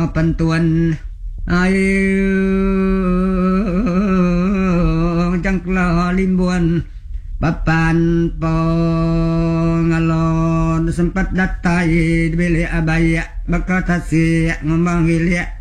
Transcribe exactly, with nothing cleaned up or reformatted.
Pantuan ayo jangkla limbuan papan pengalon sempat datai beli abaya bakatasi ngomong hilia